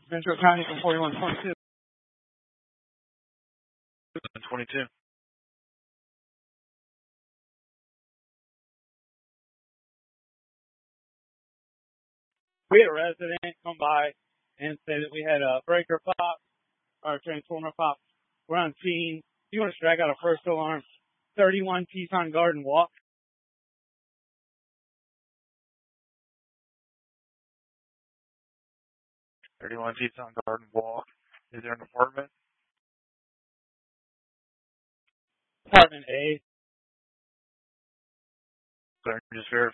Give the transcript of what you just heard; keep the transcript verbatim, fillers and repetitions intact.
Ventura County from forty-one twenty-two. twenty-two. We had a resident come by and say that we had a breaker pop or a transformer pop. We're on scene. You want to drag out a first alarm. thirty-one Teton Garden Walk. thirty-one Teton Garden Walk. Is there an apartment? Apartment A. So just verify.